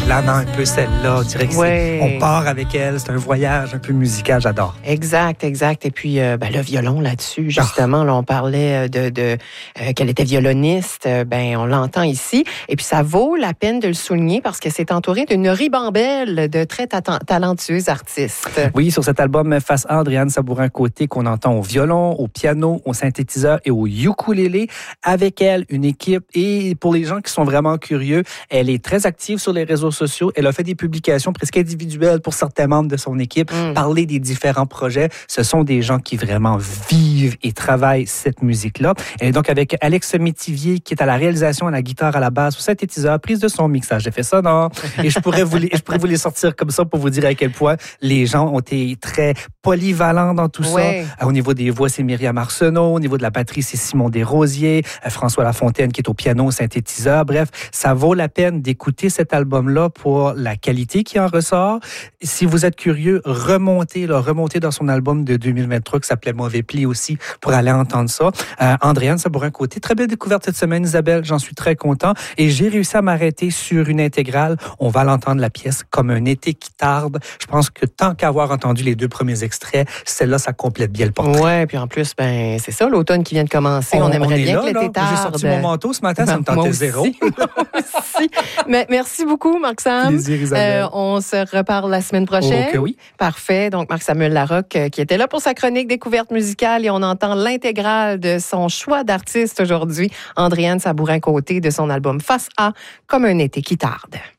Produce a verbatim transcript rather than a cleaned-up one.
planant un peu celle-là. On dirait que Ouais. c'est, on part avec elle. C'est un voyage un peu musical. J'adore. Exact, exact. Et puis, euh, ben, le violon là-dessus, justement, là, on parlait de, de euh, qu'elle était violoniste. Euh, ben, on l'entend ici. Et puis, ça vaut la peine de le souligner parce que c'est entouré d'une ribambelle de très ta- talentueux artistes. Oui, sur cet album Face A, Andréane Sabourin-Côté, qu'on entend au violon, au piano, au synthétiseur et au ukulélé. Avec elle, une équipe. Et pour les gens qui sont vraiment curieux, elle est très active sur les réseaux sociaux. Elle a fait des publications presque individuelles pour certains membres de son équipe, mm. parler des différents projets. Ce sont des gens qui vraiment vivent et travaillent cette musique-là. Et donc, avec Alex Métivier, qui est à la réalisation, à la guitare, à la basse, au synthétiseur, prise de son, mixage. J'ai fait ça, non? Et je pourrais vous les, je pourrais vous les sortir comme ça pour vous dire à quel point les gens ont été très polyvalents dans tout ouais. ça. Au niveau des voix, c'est Myriam Arsenault. Au niveau de la batterie, c'est Simon Desrosiers. François Lafontaine, qui est au piano, au synthétiseur. Bref, ça vaut la peine d'écouter cet album-là pour la qualité qui en ressort. Si vous êtes curieux, remontez, là, remontez dans son album de deux mille vingt-trois qui s'appelait Mauvais Pli aussi pour aller entendre ça. Euh, Andréane Sabourin-Côté, très belle découverte cette semaine, Isabelle. J'en suis très content. Et j'ai réussi à m'arrêter sur une intégrale. On va l'entendre, la pièce, comme un été qui tarde. Je pense que tant qu'avoir entendu les deux premiers extraits, celle-là, ça complète bien le portrait. Ouais, puis en plus, ben, c'est ça, l'automne qui vient de commencer. On, on aimerait on bien là, que l'été tarde. J'ai sorti mon manteau ce matin, ça me tentait zéro. Aussi. Mais merci beaucoup, Marc-Sam. Plaisir, Isabelle. Euh, on se reparle la semaine prochaine. Oh, okay, oui. Parfait. Donc, Marc-Samuel Larocque euh, qui était là pour sa chronique découverte musicale et on entend l'intégrale de son choix d'artiste aujourd'hui, Andréane Sabourin-Côté, de son album Face A, comme un été qui tarde.